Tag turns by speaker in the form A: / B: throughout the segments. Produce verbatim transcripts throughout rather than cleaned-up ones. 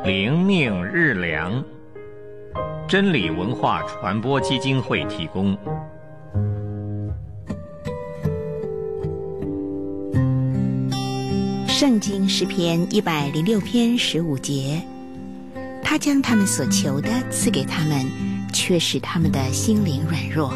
A: 灵命日粮，真理文化传播基金会提供。
B: 圣经诗篇一百零六篇十五节，他将他们所求的赐给他们，却使他们的心灵软弱。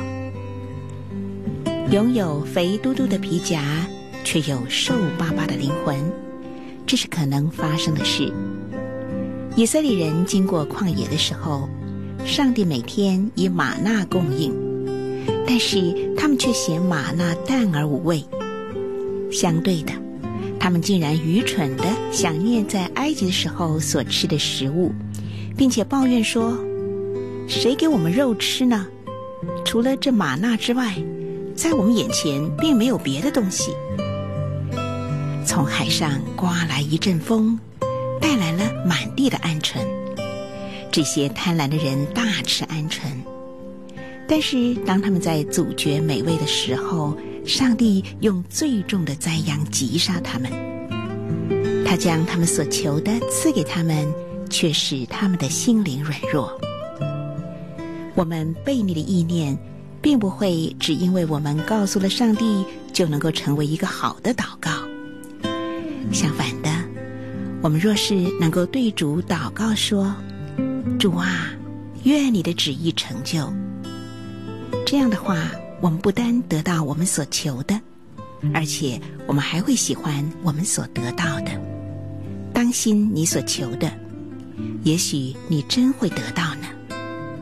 B: 拥有肥嘟嘟的皮夹，却有瘦巴巴的灵魂，这是可能发生的事。以色列人经过旷野的时候，上帝每天以玛纳供应，但是他们却嫌玛纳淡而无味。相对的，他们竟然愚蠢地想念在埃及的时候所吃的食物，并且抱怨说：谁给我们肉吃呢？除了这玛纳之外，在我们眼前并没有别的东西。从海上刮来一阵风，带来了满地的鹌鹑。这些贪婪的人大吃鹌鹑，但是当他们在咀嚼美味的时候，上帝用最重的灾殃击杀他们。他将他们所求的赐给他们，却使他们的心灵软弱。我们悖逆的意念并不会只因为我们告诉了上帝就能够成为一个好的祷告。相反的，我们若是能够对主祷告说：主啊，愿你的旨意成就，这样的话，我们不单得到我们所求的，而且我们还会喜欢我们所得到的。当心你所求的，也许你真会得到呢。